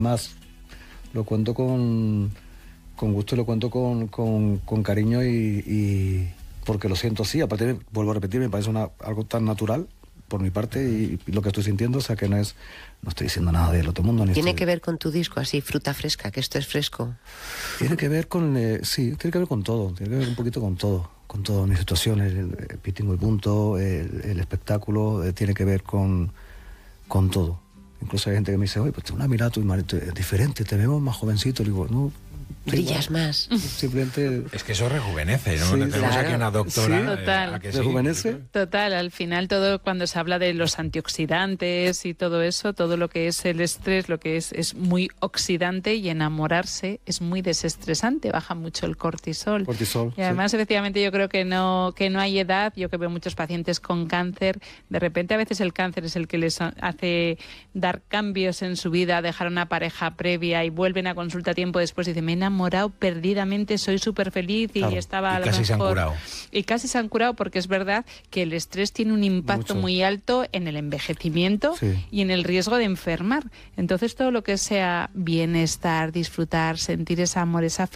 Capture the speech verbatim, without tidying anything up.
Más, lo cuento con, con gusto y lo cuento con, con, con cariño y, y porque lo siento así. Aparte, vuelvo a repetir, me parece una, algo tan natural por mi parte y, y lo que estoy sintiendo, o sea que no es, no estoy diciendo nada del otro mundo. Ni ¿Tiene estoy... que ver con tu disco, así, fruta fresca, que esto es fresco? Tiene que ver con, eh, sí, tiene que ver con todo, tiene que ver un poquito con todo, con todas mis situaciones, el, el Pitingo y punto, el, el espectáculo, eh, tiene que ver con, con todo. Incluso hay gente que me dice, oye, pues te una mirada, tu marido es diferente, te vemos más jovencito. Le digo, no. Brillas igual. más. Simplemente... Es que eso rejuvenece, ¿no? Sí, Tenemos claro. aquí una doctora. Sí, total. Eh, ¿a que ¿Rejuvenece? sí? Total, al final todo cuando se habla de los antioxidantes y todo eso, todo lo que es el estrés, lo que es es muy oxidante y enamorarse es muy desestresante, baja mucho el cortisol. Cortisol, Y además, sí. efectivamente, yo creo que no que no hay edad. Yo que veo muchos pacientes con cáncer, de repente a veces el cáncer es el que les hace dar cambios en su vida, dejar una pareja previa y vuelven a consulta tiempo después y dicen, me he enamorado perdidamente, soy súper feliz y Claro. estaba Y a lo casi se han mejor... curado. Y casi se han curado porque es verdad que el estrés tiene un impacto Mucho. muy alto en el envejecimiento Sí. y en el riesgo de enfermar. Entonces todo lo que sea bienestar, disfrutar, sentir ese amor, esa